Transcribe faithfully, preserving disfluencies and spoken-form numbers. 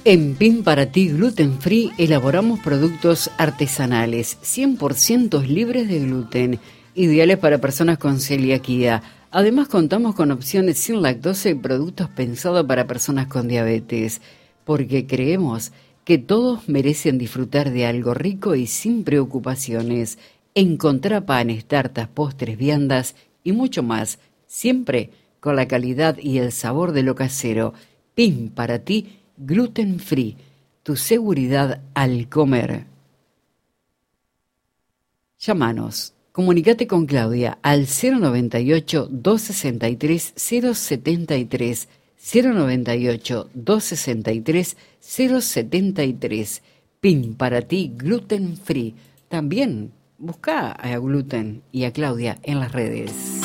En Pin para ti Gluten Free elaboramos productos artesanales cien por ciento libres de gluten, ideales para personas con celiaquía. Además contamos con opciones sin lactosa y productos pensados para personas con diabetes, porque creemos que todos merecen disfrutar de algo rico y sin preocupaciones. Encontrá panes, tartas, postres, viandas y mucho más, siempre con la calidad y el sabor de lo casero. Pin para ti Gluten Free, tu seguridad al comer. Llámanos, comunicate con Claudia al cero noventa y ocho, doscientos sesenta y tres, cero setenta y tres, cero noventa y ocho, doscientos sesenta y tres, cero setenta y tres. Pin para ti Gluten Free. También busca a Gluten y a Claudia en las redes.